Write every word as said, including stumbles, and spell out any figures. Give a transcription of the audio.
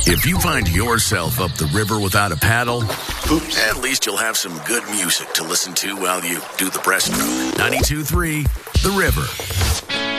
If you find yourself up the river without a paddle, oops, at least you'll have some good music to listen to while you do the breaststroke. ninety-two point three The River.